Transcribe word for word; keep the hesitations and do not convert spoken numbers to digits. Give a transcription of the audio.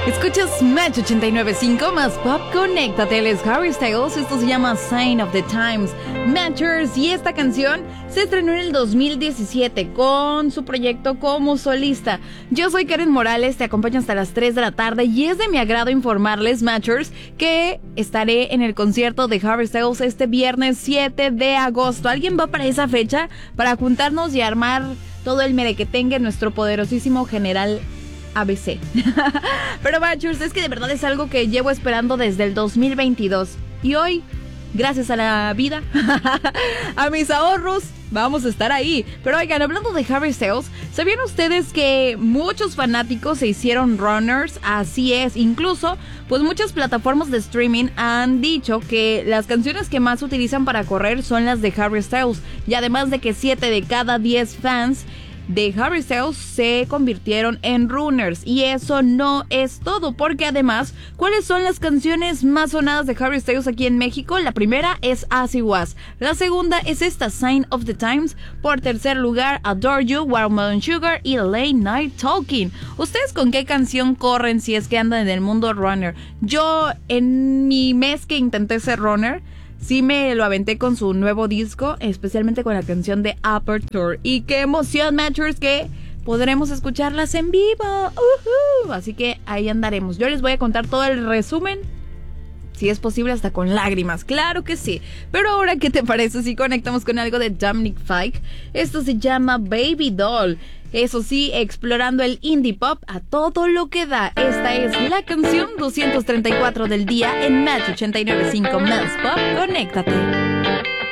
Escuchas Match ochenta y nueve punto cinco más Pop. Conéctate, él es Harry Styles. Esto se llama Sign of the Times. Matchers, y esta canción se estrenó en el dos mil diecisiete con su proyecto como solista. Yo soy Karen Morales, te acompaño hasta las tres de la tarde y es de mi agrado informarles, Matchers, que estaré en el concierto de Harry Styles este viernes siete de agosto. ¿Alguien va para esa fecha? Para juntarnos y armar todo el merequetengue en nuestro poderosísimo general A B C. Pero Matchers, es que de verdad es algo que llevo esperando desde el dos mil veintidós. Y hoy, gracias a la vida, a mis ahorros, vamos a estar ahí. Pero oigan, hablando de Harry Styles, ¿sabían ustedes que muchos fanáticos se hicieron runners? Así es, incluso pues muchas plataformas de streaming han dicho que las canciones que más utilizan para correr son las de Harry Styles. Y además de que siete de cada diez fans de Harry Styles se convirtieron en runners. Y eso no es todo, porque además, ¿cuáles son las canciones más sonadas de Harry Styles aquí en México? La primera es As It Was. La segunda es esta, Sign of the Times. Por tercer lugar, Adore You, Watermelon Sugar y Late Night Talking. ¿Ustedes con qué canción corren si es que andan en el mundo runner? Yo, en mi mes que intenté ser runner, sí me lo aventé con su nuevo disco, especialmente con la canción de Aperture. Y qué emoción, Matchers, que podremos escucharlas en vivo. Uh-huh. Así que ahí andaremos. Yo les voy a contar todo el resumen, si es posible hasta con lágrimas, claro que sí. Pero ahora, ¿qué te parece si conectamos con algo de Dominic Fike? Esto se llama Baby Doll. Eso sí, explorando el indie pop a todo lo que da. Esta es la canción doscientos treinta y cuatro del día en Match ochenta y nueve punto cinco más Pop. Conéctate.